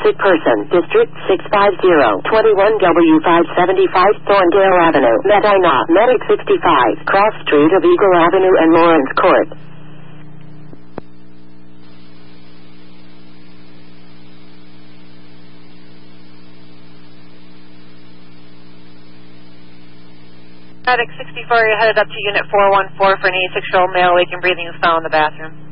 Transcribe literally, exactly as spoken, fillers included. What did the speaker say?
Wanted person, District six five zero, twenty-one W five seventy-five, Thorndale Avenue, Medina, Medic sixty-five, Cross Street of Eagle Avenue and Lawrence Court. Medic sixty-four, you're headed up to Unit four one four for an eighty-six-year-old male, waking, breathing, and found in the bathroom.